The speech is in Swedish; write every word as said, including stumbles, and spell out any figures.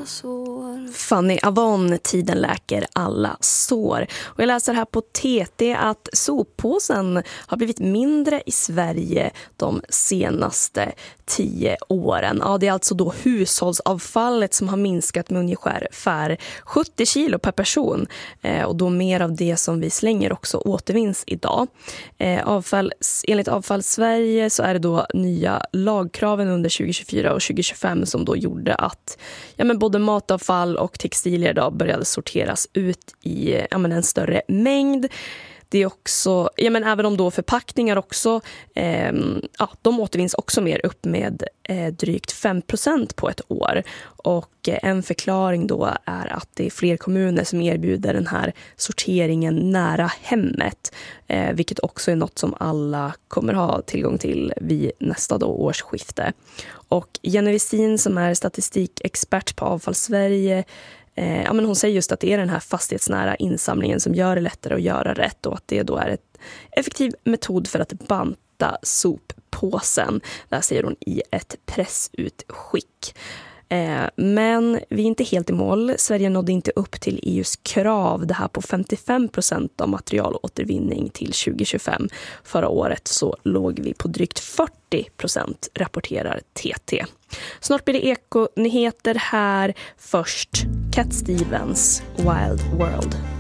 sår. Fanny Avon, tiden läker alla sår. Och jag läser här på T T att soppåsen har blivit mindre i Sverige de senaste tio åren. Ja, det är alltså då hushållsavfallet som har minskat med ungefär för sjuttio kilo per person. Eh, och då mer av det som vi slänger också återvinns idag. Eh, avfall, enligt Avfall Sverige så är det då nya lagkraven under tjugo tjugofyra och tjugo tjugofem som då gjorde att ja, men både matavfall och textilier då började sorteras ut i ja, men en större mängd. Det är också, ja, men även om då förpackningar också, eh, ja, de återvinns också mer upp med eh, drygt fem procent på ett år. Och eh, en förklaring då är att det är fler kommuner som erbjuder den här sorteringen nära hemmet. Eh, vilket också är något som alla kommer ha tillgång till vid nästa då årsskifte. Och Jenny Westin som är statistikexpert på Avfall Sverige, Eh, ja, men hon säger just att det är den här fastighetsnära insamlingen som gör det lättare att göra rätt och att det då är en effektiv metod för att banta soppåsen. Det här säger hon i ett pressutskick. Eh, men vi är inte helt i mål. Sverige nådde inte upp till E U:s krav det här på femtiofem procent av materialåtervinning till tjugo tjugofem. Förra året så låg vi på drygt fyrtio procent, rapporterar T T. Snart blir det ekonyheter här. Först Cat Stevens, Wild World.